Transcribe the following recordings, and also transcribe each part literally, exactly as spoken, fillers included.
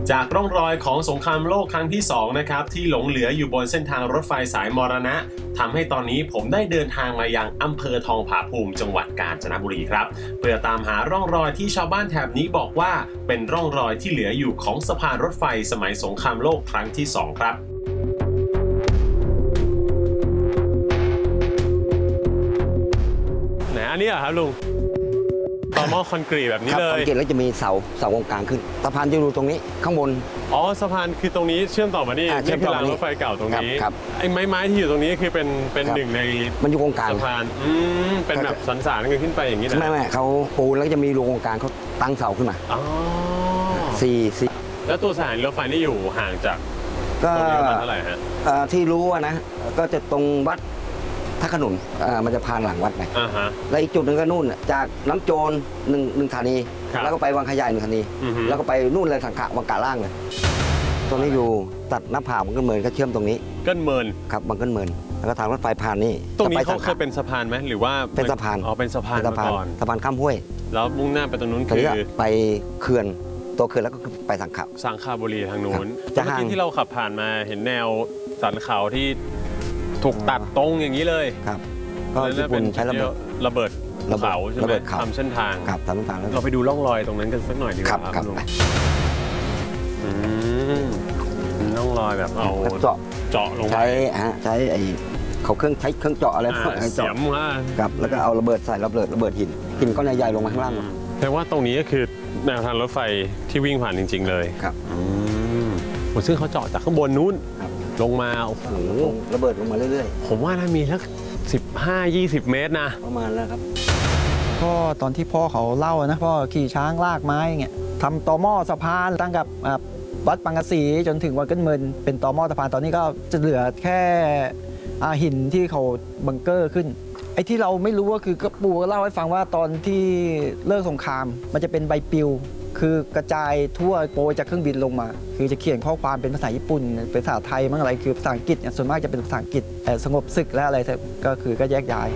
จากร่องรอยของสงครามโลกครั้งที่สองนะครับที่หลงเหลืออยู่บนเส้นทางรถไฟสายมรณะทำให้ตอนนี้ผมได้เดินทางมายังอำเภอทองผาภูมิจังหวัดกาญจนบุรีครับเพื่อตามหาร่องรอยที่ชาวบ้านแถบนี้บอกว่าเป็นร่องรอยที่เหลืออยู่ของสะพานรถไฟสมัยสงครามโลกครั้งที่สองครับไหนอันนี้เหรอครับลุงต่อหม้อคอนกรีตแบบนี้เลยคอนกรีตแล้วจะมีเสาเสาตรงกลางขึ้นสะพานจะอยู่ตรงนี้ข้างบนอ๋อสะพานคือตรงนี้เชื่อมต่อมานี่นี่คือรางรถไฟเก่าตรงนี้ไอ้ไม้ไม้ที่อยู่ตรงนี้คือเป็นเป็นหนึ่งในมันอยู่ตรงกลางสะพานอืมเป็นแบบสันสานกันขึ้นไปอย่างนี้นะไม่ไม่เขาปูแล้วจะมีรูตรงกลางเขาตั้งเสาขึ้นมาอ๋อสี่สี่แล้วตัวสถานีรถไฟนี่อยู่ห่างจากตรงนี้ประมาณเท่าไหร่ฮะที่รู้นะก็จะตรงวัดท่าขนุนมันจะผ่านหลังวัดไปแล้วอีกจุดหนึ่งก็นู่นจากน้ำโจรหนึ่งหนึ่งธานีแล้วก็ไปวังขยายหนึ่งธานีแล้วก็ไปนู่นเลยสังขะวังกะล่างเลยตรงนี้อยู่ตัดหน้าผาบังเกิลเมินก็เชื่อมตรงนี้เกิลเมินครับบังเกิลเมินแล้วก็ทางรถไฟผ่านนี่ตรงนี้เขาเคยเป็นสะพานไหมหรือว่าเป็นสะพานอ๋อเป็นสะพานมาก่อนสะพานข้ามห้วยแล้วมุ่งหน้าไปตรงนู้นคือไปเขื่อนตัวเขื่อนแล้วก็ไปสังขะสังขบุรีทางนู้นเมื่อกี้ที่เราขับผ่านมาเห็นแนวสันเขาที่ถูกตัดตรงอย่างนี้เลยครับก็ญี่ปุ่นใช้ระเบิดระเบิดเขาใช่ไหมทำเส้นทางครับทำเส้นทางเราไปดูร่องรอยตรงนั้นกันสักหน่อยดีกว่าครับร่องรอยแบบเอาเจาะเจาะลงใช้ฮะใช้ไอ้เขาเครื่องใช้เครื่องเจาะอะไรเสียมว่าครับแล้วก็เอาระเบิดใส่ระเบิดระเบิดหินหินก้อนใหญ่ๆลงมาข้างล่างแต่ว่าตรงนี้ก็คือแนวทางรถไฟที่วิ่งผ่านจริงๆเลยครับซึ่งเขาเจาะจากข้างบนนู้นลงมาโอ้โหระเบิดลงมาเรื่อยๆผมว่าน่ามีสักสิบห้ายี่สิบเมตรนะประมาณแล้วครับก็ตอนที่พ่อเขาเล่านะพ่อขี่ช้างลากไม้เงี้ยทำต่อหม้อสะพานตั้งกับวัดปังกะสีจนถึงวัดเกิลเมินเป็นต่อหม้อสะพานตอนนี้ก็จะเหลือแค่หินที่เขาบังเกอร์ขึ้นไอ้ที่เราไม่รู้ก็คือกระปูเล่าให้ฟังว่าตอนที่เลิกสงครามมันจะเป็นใบปลิวคือกระจายทั่วโปรยจากเครื่องบินลงมาคือจะเขียนข้อความเป็นภาษาญี่ปุ่นเป็นภาษาไทยมั้งอะไรคือภาษาอังกฤษส่วนมากจะเป็นภาษาอังกฤษสงบศึกและอะไรก็คือก็แยกย้าย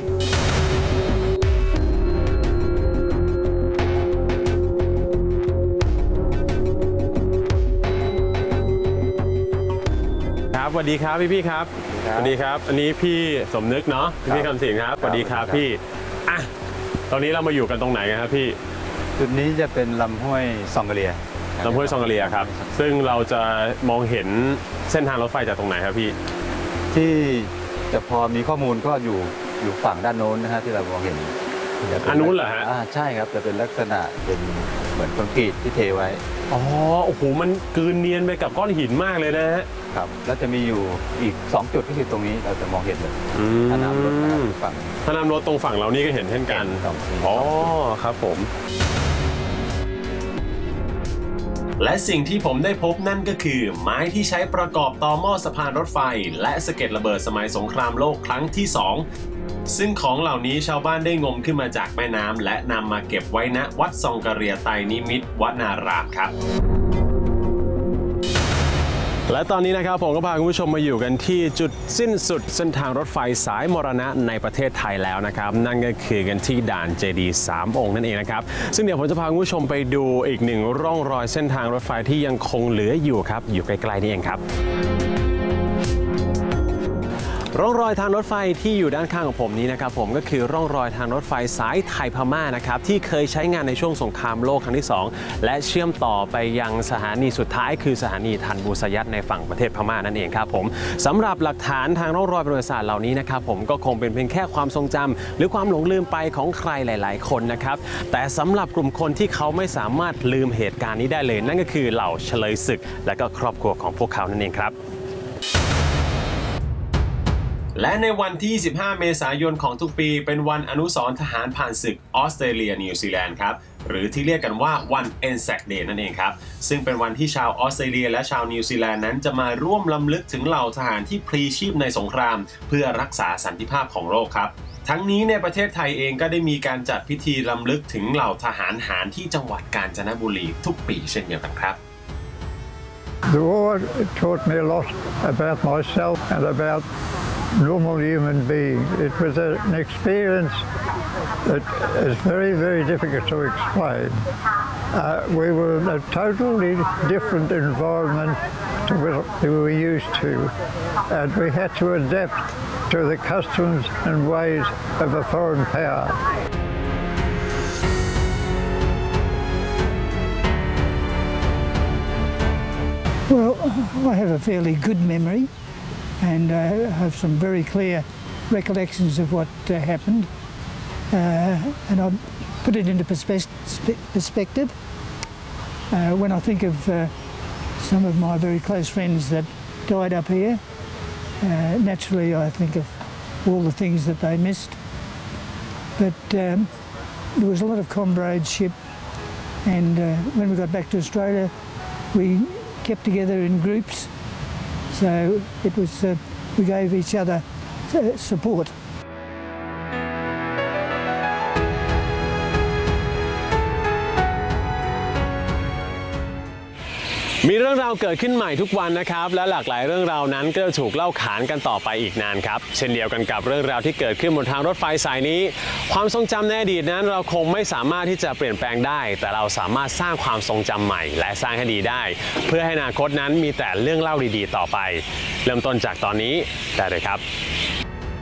ครับสวัสดีครับพี่พี่ครับสวัสดีครับอันนี้พี่สมนึกเนาะพี่คำสิงห์ครับสวัสดีครับพี่อ่ะตอนนี้เรามาอยู่กันตรงไหนกันครับพี่จุดนี้จะเป็นลำห้วยซองกะเลียลำห้วยซองกะเลียครับซึ่งเราจะมองเห็นเส้นทางรถไฟจากตรงไหนครับพี่ที่จะพอมีข้อมูลก็อยู่อยู่ฝั่งด้านโน้นนะฮะที่เรามองเห็นอันนู้นเหรอฮะใช่ครับจะเป็นลักษณะเป็นเหมือนคอนกรีตที่เทไว้อ๋อโอ้โหมันกลืนเนียนไปกับก้อนหินมากเลยนะฮะครับแล้วจะมีอยู่อีกสองจุดที่คือตรงนี้เราจะมองเห็นเลยท่าน้ำรถฝั่งท่าน้ำรถตรงฝั่งเรานี่ก็เห็นเช่นกันอ๋อครับผมและสิ่งที่ผมได้พบนั่นก็คือไม้ที่ใช้ประกอบต่อหม้อสะพานรถไฟและสะเก็ดระเบิดสมัยสงครามโลกครั้งที่สองซึ่งของเหล่านี้ชาวบ้านได้งมขึ้นมาจากแม่น้ำและนำมาเก็บไว้ณวัดซองกะเรียไตรนิมิตรวนารามครับและตอนนี้นะครับผมก็พาคุณผู้ชมมาอยู่กันที่จุดสิ้นสุดเส้นทางรถไฟสายมรณะในประเทศไทยแล้วนะครับนั่นก็คือกันที่ด่านเจดีย์สามองค์นั่นเองนะครับซึ่งเดี๋ยวผมจะพาคุณผู้ชมไปดูอีกหนึ่งร่องรอยเส้นทางรถไฟที่ยังคงเหลืออยู่ครับอยู่ใกล้ๆนี่เองครับร่องรอยทางรถไฟที่อยู่ด้านข้างของผมนี้นะครับผมก็คือร่องรอยทางรถไฟสายไทยพม่านะครับที่เคยใช้งานในช่วงสงครามโลกครั้งที่สองและเชื่อมต่อไปยังสถานีสุดท้ายคือสถานีทันบูสยัตในฝั่งประเทศพม่านั่นเองครับผมสำหรับหลักฐานทางร่องรอยประวัติศาสตร์เหล่านี้นะครับผมก็คงเป็นเพียงแค่ความทรงจำหรือความหลงลืมไปของใครหลายๆคนนะครับแต่สำหรับกลุ่มคนที่เขาไม่สามารถลืมเหตุการณ์นี้ได้เลยนั่นก็คือเหล่าเฉลยศึกและก็ครอบครัวของพวกเขานั่นเองครับและในวันที่ยี่สิบห้าเมษายนของทุกปีเป็นวันอนุสรณ์ทหารผ่านศึกออสเตรเลียนิวซีแลนด์ครับหรือที่เรียกกันว่าวัน เอ็น แซค Day นั่นเองครับซึ่งเป็นวันที่ชาวออสเตรเลียและชาวนิวซีแลนด์นั้นจะมาร่วมรำลึกถึงเหล่าทหารที่พลีชีพในสงครามเพื่อรักษาสันติภาพของโลกครับทั้งนี้ในประเทศไทยเองก็ได้มีการจัดพิธีรำลึกถึงเหล่าทหารหารที่จังหวัดกาญจนบุรีทุกปีเช่นเดียวกันครับ The war taught me a lot about myself and about normal human being. It was an experience that is very, very difficult to explain. Uh, we were in a totally different environment to what we were used to, and we had to adapt to the customs and ways of a foreign power. Well, I have a fairly good memory, and I have some very clear recollections of what uh, happened, uh, and I'll put it into perspe- perspective. Uh, when I think of uh, some of my very close friends that died up here, uh, naturally I think of all the things that they missed. But um, there was a lot of comradeship, and uh, when we got back to Australia, we kept together in groups, so it was uh, we gave each other uh, support. มีเรื่องราวเกิดขึ้นใหม่ทุกวันนะครับและหลากหลายเรื่องราวนั้นก็จะถูกเล่าขานกันต่อไปอีกนานครับเช่นเดียวกันกับเรื่องราวที่เกิดขึ้นบนทางรถไฟสายนี้ความทรงจำในอดีตนั้นเราคงไม่สามารถที่จะเปลี่ยนแปลงได้แต่เราสามารถสร้างความทรงจำใหม่และสร้างให้ดีได้เพื่อให้อนาคตนั้นมีแต่เรื่องเล่าดีๆต่อไปเริ่มต้นจากตอนนี้ได้เลยครับ